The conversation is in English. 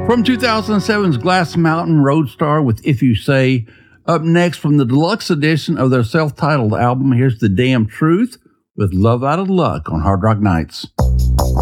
From 2007's Glass Mountain Roadstar with If You Say. Up next from the deluxe edition of their self-titled album, here's The Damn Truth with Love Out of Luck on Hard Rock Nights.